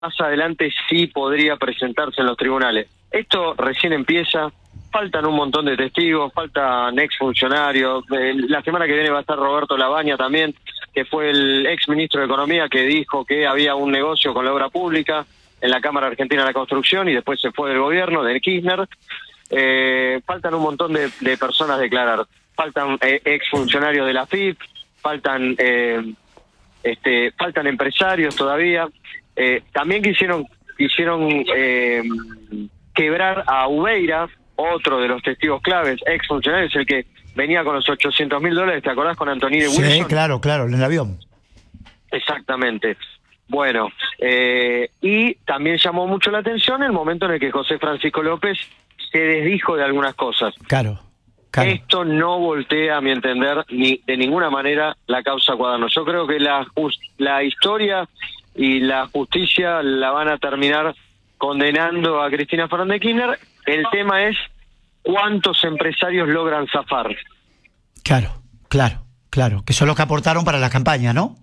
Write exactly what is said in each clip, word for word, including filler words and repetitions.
más adelante sí podría presentarse en los tribunales. Esto recién empieza, faltan un montón de testigos, faltan exfuncionarios. Eh, la semana que viene va a estar Roberto Labaña también, que fue el ex ministro de Economía que dijo que había un negocio con la obra pública en la Cámara Argentina de la Construcción y después se fue del gobierno, de Kirchner. Eh, faltan un montón de, de personas a declarar. Faltan eh, exfuncionarios de la F I P, faltan, eh, este, faltan empresarios todavía. Eh, también quisieron, quisieron eh, quebrar a Ubeira, otro de los testigos claves, exfuncionarios, el que venía con los ochocientos mil dólares, ¿te acordás con Antonini Wilson? Sí, claro, claro, en el avión. Exactamente. Bueno, eh, y también llamó mucho la atención el momento en el que José Francisco López se desdijo de algunas cosas. Claro, claro. Esto no voltea, a mi entender, ni de ninguna manera la causa Cuaderno. Yo creo que la, la historia y la justicia la van a terminar condenando a Cristina Fernández de Kirchner. El tema es cuántos empresarios logran zafar. Claro, claro, claro. Que son los que aportaron para la campaña, ¿no?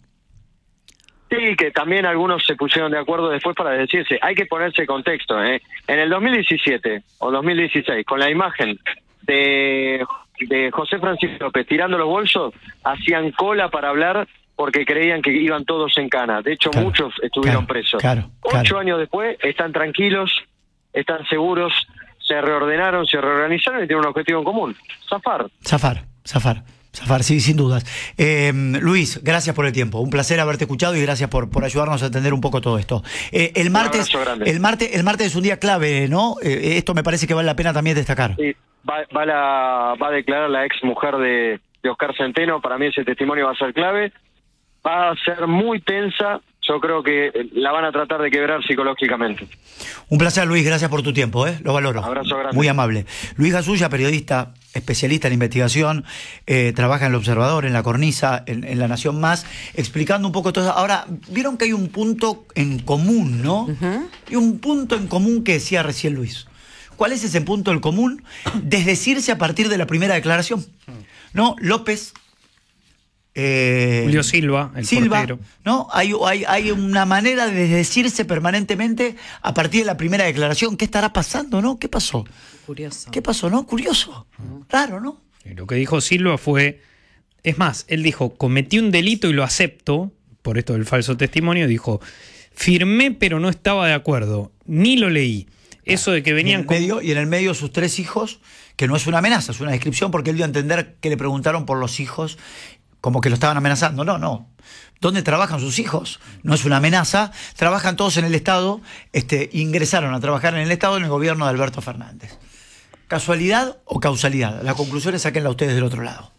Sí, que también algunos se pusieron de acuerdo después para decirse, hay que ponerse contexto, ¿eh? En el dos mil diecisiete o dos mil dieciséis, con la imagen de, de José Francisco López tirando los bolsos, hacían cola para hablar porque creían que iban todos en cana. De hecho, claro, muchos estuvieron claro, presos. Claro, Ocho claro. años después están tranquilos, están seguros, se reordenaron, se reorganizaron y tienen un objetivo en común, zafar. Zafar, zafar. Zafar, sí, sin dudas. Eh, Luis, gracias por el tiempo. Un placer haberte escuchado y gracias por, por ayudarnos a entender un poco todo esto. Eh, el martes, el martes, el martes es un día clave, ¿no? Eh, esto me parece que vale la pena también destacar. Sí, va, va, la, va a declarar la ex mujer de, de Oscar Centeno. Para mí ese testimonio va a ser clave. Va a ser muy tensa. Yo creo que la van a tratar de quebrar psicológicamente. Un placer, Luis. Gracias por tu tiempo, ¿eh? Lo valoro. Abrazo grande. Muy amable. Luis Gasulla, periodista, especialista en investigación, eh, trabaja en El Observador, en La Cornisa, en, en La Nación Más, explicando un poco todo. Ahora, vieron que hay un punto en común, ¿no? Uh-huh. Y un punto en común que decía recién Luis. ¿Cuál es ese punto en común? Desdecirse a partir de la primera declaración. ¿No? López... Eh, Julio Silva, el Silva, portero. ¿no? Hay, hay, hay una manera de desdecirse permanentemente a partir de la primera declaración. ¿Qué estará pasando, no? ¿Qué pasó? Curioso. ¿Qué pasó, no? Curioso. Uh-huh. Raro, ¿no? Lo que dijo Silva fue... Es más, él dijo, cometí un delito y lo acepto, por esto del falso testimonio, dijo, firmé pero no estaba de acuerdo, ni lo leí. Eso de que venían... Y en, el medio, y en el medio sus tres hijos, que no es una amenaza, es una descripción, porque él dio a entender que le preguntaron por los hijos... como que lo estaban amenazando. No, no. ¿Dónde trabajan sus hijos? No es una amenaza. Trabajan todos en el Estado. Este, ingresaron a trabajar en el Estado en el gobierno de Alberto Fernández. ¿Casualidad o causalidad? Las conclusiones sáquenlas ustedes del otro lado.